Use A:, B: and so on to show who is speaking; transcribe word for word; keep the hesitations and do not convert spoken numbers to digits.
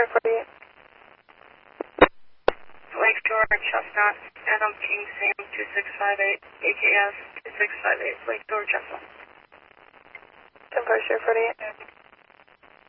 A: Sheriff forty-eight.
B: Lakeshore, Chestnut, Adam King Sam two six five eight, A K S two six five eight, Lakeshore, Chestnut.
A: ten four, Sheriff forty-eight.